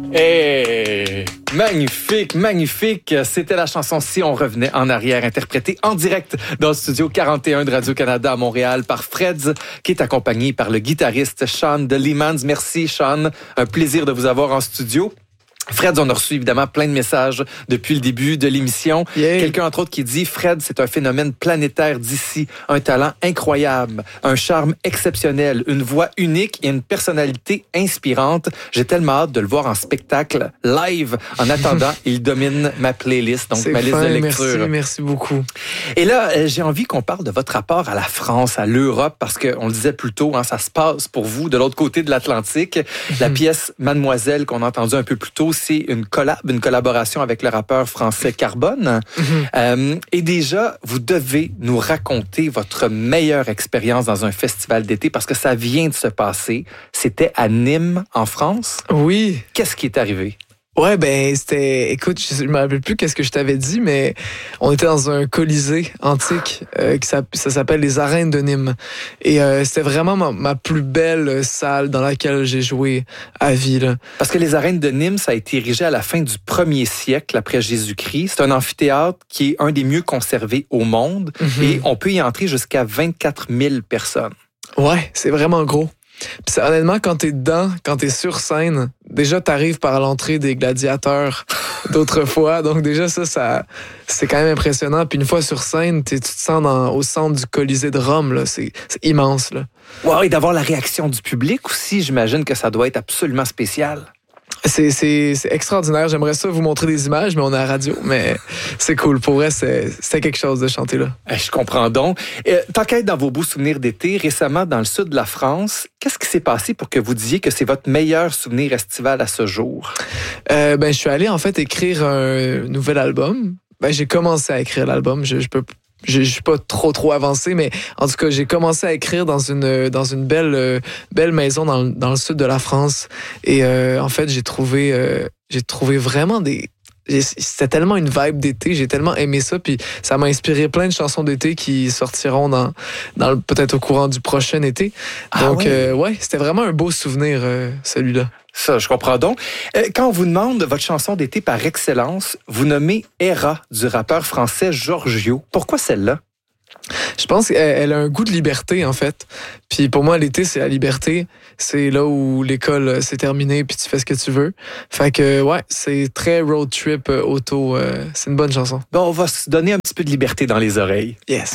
Hey, magnifique, magnifique. C'était la chanson Si on revenait en arrière, interprétée en direct dans le studio 41 de Radio-Canada à Montréal par Freds, qui est accompagné par le guitariste Sean de Leemans. Merci Sean, un plaisir de vous avoir en studio. Fred, on a reçu évidemment plein de messages depuis le début de l'émission. Yeah. Quelqu'un, entre autres, qui dit « Fred, c'est un phénomène planétaire d'ici, un talent incroyable, un charme exceptionnel, une voix unique et une personnalité inspirante. J'ai tellement hâte de le voir en spectacle live. En attendant, il domine ma playlist, donc ma liste de lecture. » Merci beaucoup. Et là, j'ai envie qu'on parle de votre rapport à la France, à l'Europe, parce qu'on le disait plus tôt, ça se passe pour vous de l'autre côté de l'Atlantique. La pièce « Mademoiselle » qu'on a entendue un peu plus tôt, c'est une collaboration avec le rappeur français Carbone. Et déjà, vous devez nous raconter votre meilleure expérience dans un festival d'été parce que ça vient de se passer. C'était à Nîmes, en France. Oui. Qu'est-ce qui est arrivé? Ouais, c'était... Écoute, je me rappelle plus qu'est-ce que je t'avais dit, mais on était dans un colisée antique ça s'appelle les Arènes de Nîmes. Et c'était vraiment ma plus belle salle dans laquelle j'ai joué à vie. Là. Parce que les Arènes de Nîmes, ça a été érigé à la fin du 1er siècle après Jésus-Christ. C'est un amphithéâtre qui est un des mieux conservés au monde. Et on peut y entrer jusqu'à 24 000 personnes. Ouais, c'est vraiment gros. Puis honnêtement, quand t'es dedans, quand t'es sur scène, déjà t'arrives par l'entrée des gladiateurs d'autrefois. Donc déjà ça c'est quand même impressionnant. Puis une fois sur scène, tu te sens au centre du Colisée de Rome. Là. C'est immense. Là. Wow, et d'avoir la réaction du public aussi, j'imagine que ça doit être absolument spécial. C'est extraordinaire. J'aimerais ça vous montrer des images, mais on est à la radio. Mais c'est cool. Pour vrai, c'était quelque chose de chanter là. Je comprends donc. Tant qu'à être dans vos beaux souvenirs d'été, récemment dans le sud de la France, qu'est-ce qui s'est passé pour que vous disiez que c'est votre meilleur souvenir estival à ce jour? Je suis allé en fait écrire un nouvel album. J'ai commencé à écrire l'album. Je suis pas trop avancé, mais en tout cas, j'ai commencé à écrire dans une belle maison dans le sud de la France. Et en fait, j'ai trouvé vraiment c'était tellement une vibe d'été, j'ai tellement aimé ça, puis ça m'a inspiré plein de chansons d'été qui sortiront peut-être au courant du prochain été. Donc, ouais, c'était vraiment un beau souvenir, celui-là. Ça, je comprends donc. Quand on vous demande votre chanson d'été par excellence, vous nommez Era du rappeur français Giorgio. Pourquoi celle-là? Je pense qu'elle a un goût de liberté, en fait. Puis pour moi, l'été, c'est la liberté. C'est là où l'école s'est terminée, puis tu fais ce que tu veux. Fait que, ouais, c'est très road trip auto. C'est une bonne chanson. Bon, on va se donner un petit peu de liberté dans les oreilles. Yes.